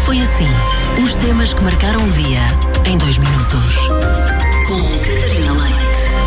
foi assim. Os temas que marcaram o dia em 2 minutos. Com Catarina Leite.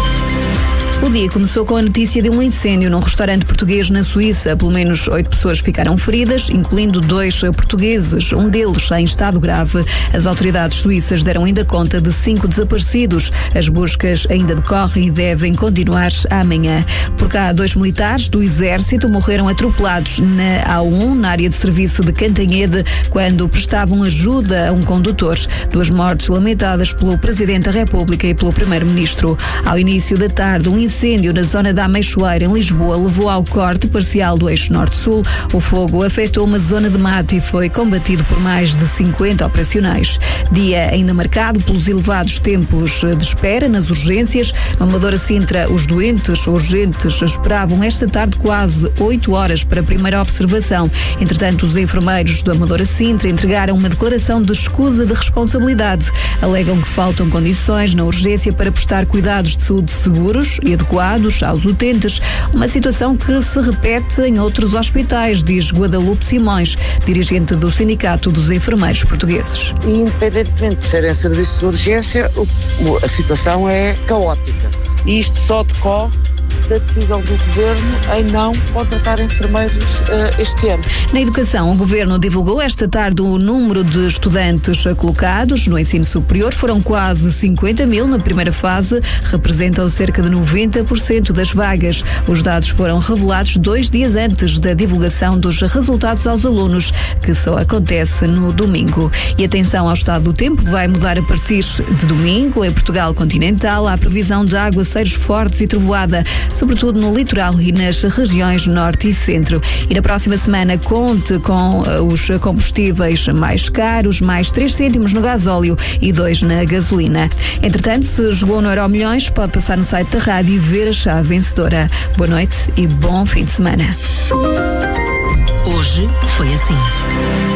O dia começou com a notícia de um incêndio num restaurante português na Suíça. Pelo menos 8 pessoas ficaram feridas, incluindo 2 portugueses, um deles em estado grave. As autoridades suíças deram ainda conta de 5 desaparecidos. As buscas ainda decorrem e devem continuar amanhã. Por cá, 2 militares do Exército morreram atropelados na A1, na área de serviço de Cantanhede, quando prestavam ajuda a um condutor. 2 mortes lamentadas pelo Presidente da República e pelo Primeiro-Ministro. Ao início da tarde, um incêndio na zona da Ameixoeira, em Lisboa, levou ao corte parcial do eixo norte-sul. O fogo afetou uma zona de mato e foi combatido por mais de 50 operacionais. Dia ainda marcado pelos elevados tempos de espera nas urgências. No Amadora Sintra, os doentes urgentes esperavam esta tarde quase 8 horas para a primeira observação. Entretanto, os enfermeiros do Amadora Sintra entregaram uma declaração de escusa de responsabilidade. Alegam que faltam condições na urgência para prestar cuidados de saúde seguros e adequados aos utentes, uma situação que se repete em outros hospitais, diz Guadalupe Simões, dirigente do Sindicato dos Enfermeiros Portugueses. Independentemente de serem serviços de urgência, a situação é caótica. E isto só decorre da decisão do Governo em não contratar enfermeiros este ano. Na educação, o Governo divulgou esta tarde o número de estudantes colocados no ensino superior. Foram quase 50 mil na primeira fase, representam cerca de 90% das vagas. Os dados foram revelados 2 dias antes da divulgação dos resultados aos alunos, que só acontece no domingo. E atenção ao estado do tempo, vai mudar a partir de domingo. Em Portugal continental, há previsão de aguaceiros fortes e trovoada, sobretudo no litoral e nas regiões norte e centro. E na próxima semana conte com os combustíveis mais caros, mais 3 cêntimos no gasóleo e 2 na gasolina. Entretanto, se jogou no Euromilhões, pode passar no site da rádio e ver a chave vencedora. Boa noite e bom fim de semana. Hoje foi assim.